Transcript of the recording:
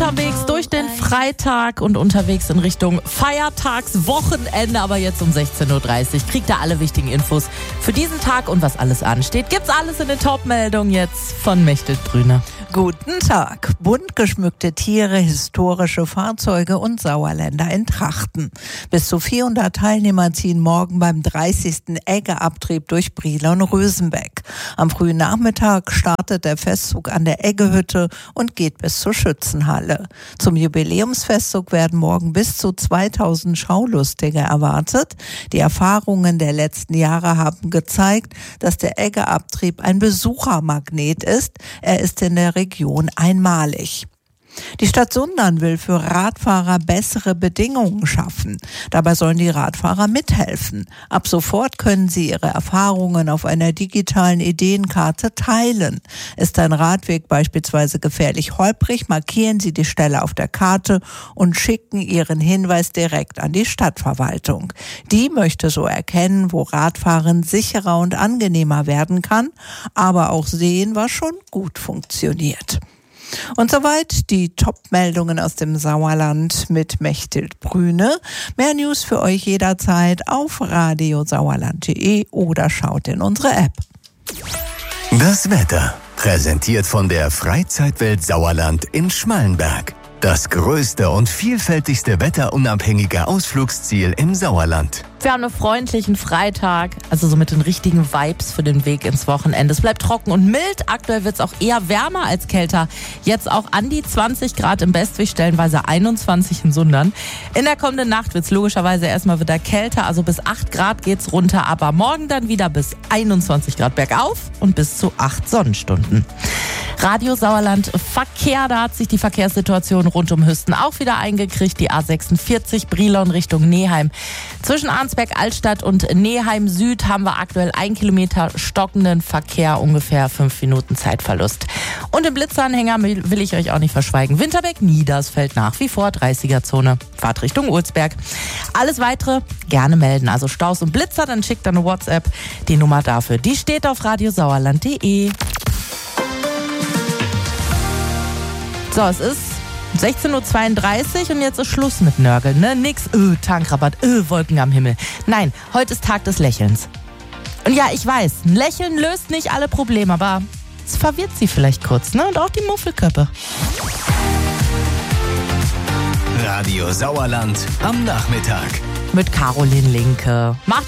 unterwegs durch den Freitag und unterwegs in Richtung Feiertagswochenende. Aber jetzt um 16.30 Uhr kriegt ihr alle wichtigen Infos für diesen Tag und was alles ansteht. Gibt's alles in den Top-Meldungen jetzt von Mechthild Brüne. Guten Tag. Bunt geschmückte Tiere, historische Fahrzeuge und Sauerländer in Trachten. Bis zu 400 Teilnehmer ziehen morgen beim 30. Eggeabtrieb durch Briel und Rösenbeck. Am frühen Nachmittag startet der Festzug an der Eggehütte und geht bis zur Schützenhalle. Zum Jubiläumsfestzug werden morgen bis zu 2000 Schaulustige erwartet. Die Erfahrungen der letzten Jahre haben gezeigt, dass der Eggeabtrieb ein Besuchermagnet ist. Er ist in der Region einmalig. Die Stadt Sundern will für Radfahrer bessere Bedingungen schaffen. Dabei sollen die Radfahrer mithelfen. Ab sofort können sie ihre Erfahrungen auf einer digitalen Ideenkarte teilen. Ist ein Radweg beispielsweise gefährlich holprig, markieren sie die Stelle auf der Karte und schicken ihren Hinweis direkt an die Stadtverwaltung. Die möchte so erkennen, wo Radfahren sicherer und angenehmer werden kann, aber auch sehen, was schon gut funktioniert. Und soweit die Top-Meldungen aus dem Sauerland mit Mechthild Brüne. Mehr News für euch jederzeit auf radiosauerland.de oder schaut in unsere App. Das Wetter, präsentiert von der Freizeitwelt Sauerland in Schmallenberg. Das größte und vielfältigste wetterunabhängige Ausflugsziel im Sauerland. Wir haben einen freundlichen Freitag, also so mit den richtigen Vibes für den Weg ins Wochenende. Es bleibt trocken und mild. Aktuell wird es auch eher wärmer als kälter. Jetzt auch an die 20 Grad im Bestwig, stellenweise 21 in Sundern. In der kommenden Nacht wird es logischerweise erstmal wieder kälter, also bis 8 Grad geht's runter. Aber morgen dann wieder bis 21 Grad bergauf und bis zu 8 Sonnenstunden. Radio Sauerland Verkehr, da hat sich die Verkehrssituation rund um Hüsten auch wieder eingekriegt. Die A46 Brilon Richtung Neheim. Zwischen Arnsberg Altstadt und Neheim Süd haben wir aktuell 1 Kilometer stockenden Verkehr, ungefähr 5 Minuten Zeitverlust. Und im Blitzanhänger will ich euch auch nicht verschweigen. Winterberg-Niedersfeld nach wie vor 30er-Zone. Fahrt Richtung Ulsberg. Alles Weitere gerne melden. Also Staus und Blitzer, dann schickt eine WhatsApp. Die Nummer dafür, die steht auf radiosauerland.de. So, es ist 16.32 Uhr und jetzt ist Schluss mit Nörgeln, ne? Nix, Tankrabatt, Wolken am Himmel. Nein, heute ist Tag des Lächelns. Und ja, ich weiß, ein Lächeln löst nicht alle Probleme, aber es verwirrt sie vielleicht kurz, ne? Und auch die Muffelköppe. Radio Sauerland am Nachmittag. Mit Caroline Linke. Macht